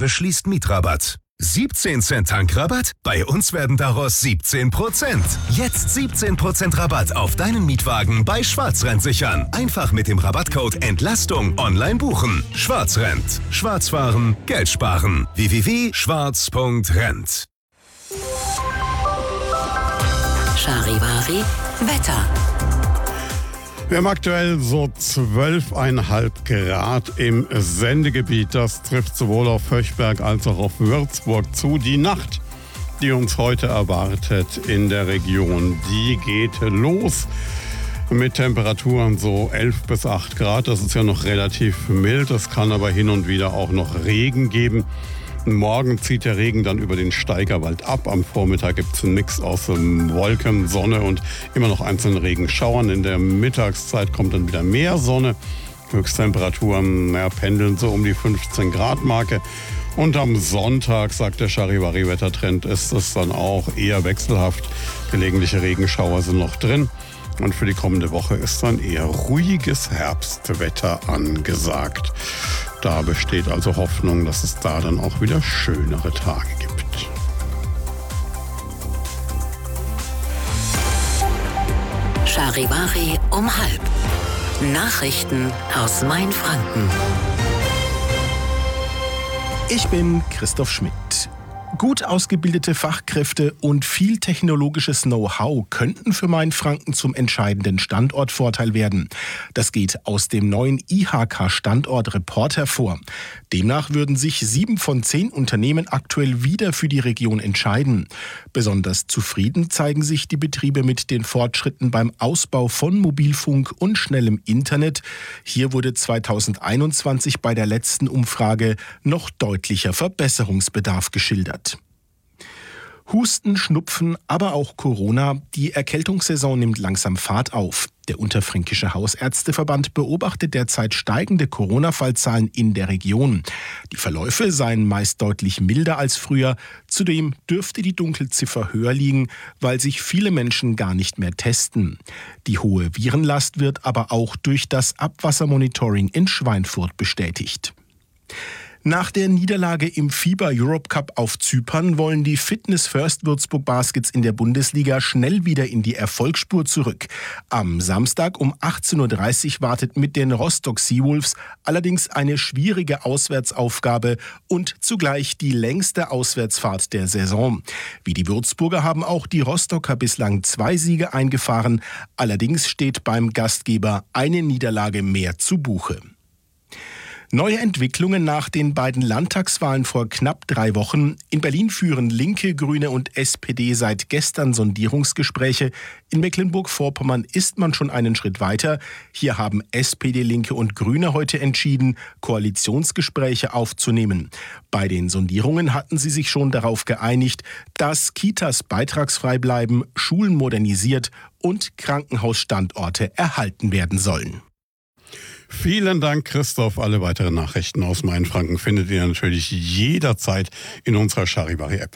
beschließt Mietrabatt. 17 Cent Tankrabatt? Bei uns werden daraus 17%. Jetzt 17% Rabatt auf deinen Mietwagen bei Schwarzrennt sichern. Einfach mit dem Rabattcode Entlastung online buchen. Schwarzrennt. Schwarz fahren, Geld sparen. www.schwarz.rennt. Charivari Wetter. Wir haben aktuell so 12,5 Grad im Sendegebiet. Das trifft sowohl auf Höchberg als auch auf Würzburg zu. Die Nacht, die uns heute erwartet in der Region, die geht los mit Temperaturen so 11 bis 8 Grad. Das ist ja noch relativ mild. Es kann aber hin und wieder auch noch Regen geben. Morgen zieht der Regen dann über den Steigerwald ab. Am Vormittag gibt es einen Mix aus Wolken, Sonne und immer noch einzelnen Regenschauern. In der Mittagszeit kommt dann wieder mehr Sonne. Höchsttemperaturen pendeln so um die 15 Grad Marke. Und am Sonntag, sagt der Charivari-Wettertrend, ist es dann auch eher wechselhaft. Gelegentliche Regenschauer sind noch drin. Und für die kommende Woche ist dann eher ruhiges Herbstwetter angesagt. Da besteht also Hoffnung, dass es da dann auch wieder schönere Tage gibt. Charivari um 12:30. Nachrichten aus Mainfranken. Ich bin Christoph Schmidt. Gut ausgebildete Fachkräfte und viel technologisches Know-how könnten für Mainfranken zum entscheidenden Standortvorteil werden. Das geht aus dem neuen IHK-Standort-Report hervor. Demnach würden sich 7 von 10 Unternehmen aktuell wieder für die Region entscheiden. Besonders zufrieden zeigen sich die Betriebe mit den Fortschritten beim Ausbau von Mobilfunk und schnellem Internet. Hier wurde 2021 bei der letzten Umfrage noch deutlicher Verbesserungsbedarf geschildert. Husten, Schnupfen, aber auch Corona. Die Erkältungssaison nimmt langsam Fahrt auf. Der Unterfränkische Hausärzteverband beobachtet derzeit steigende Corona-Fallzahlen in der Region. Die Verläufe seien meist deutlich milder als früher. Zudem dürfte die Dunkelziffer höher liegen, weil sich viele Menschen gar nicht mehr testen. Die hohe Virenlast wird aber auch durch das Abwassermonitoring in Schweinfurt bestätigt. Nach der Niederlage im FIBA Europe Cup auf Zypern wollen die Fitness First Würzburg Baskets in der Bundesliga schnell wieder in die Erfolgsspur zurück. Am Samstag um 18:30 Uhr wartet mit den Rostock Seawolves allerdings eine schwierige Auswärtsaufgabe und zugleich die längste Auswärtsfahrt der Saison. Wie die Würzburger haben auch die Rostocker bislang 2 Siege eingefahren. Allerdings steht beim Gastgeber eine Niederlage mehr zu Buche. Neue Entwicklungen nach den beiden Landtagswahlen vor knapp 3 Wochen. In Berlin führen Linke, Grüne und SPD seit gestern Sondierungsgespräche. In Mecklenburg-Vorpommern ist man schon einen Schritt weiter. Hier haben SPD, Linke und Grüne heute entschieden, Koalitionsgespräche aufzunehmen. Bei den Sondierungen hatten sie sich schon darauf geeinigt, dass Kitas beitragsfrei bleiben, Schulen modernisiert und Krankenhausstandorte erhalten werden sollen. Vielen Dank, Christoph. Alle weiteren Nachrichten aus Mainfranken findet ihr natürlich jederzeit in unserer Charivari-App.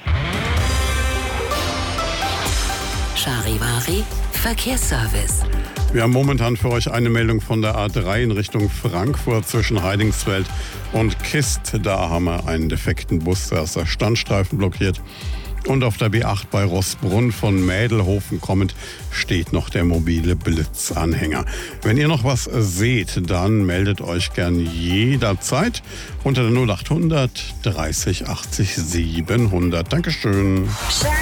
Charivari Verkehrsservice. Wir haben momentan für euch eine Meldung von der A3 in Richtung Frankfurt zwischen Heidingsfeld und Kist. Da haben wir einen defekten Bus, da ist der Standstreifen blockiert. Und auf der B8 bei Rossbrunn von Mädelhofen kommend steht noch der mobile Blitzanhänger. Wenn ihr noch was seht, dann meldet euch gern jederzeit unter der 0800 30 80 700. Dankeschön.